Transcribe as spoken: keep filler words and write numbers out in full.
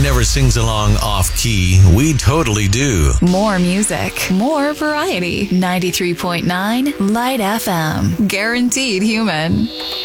never sings along off key. We totally do. More music, more variety. ninety-three point nine Light F M. Guaranteed human.